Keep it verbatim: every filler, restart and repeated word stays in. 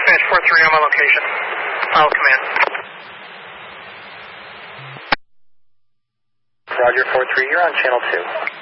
Dispatch four three on my location. Follow command. Roger, four three, you're on channel two.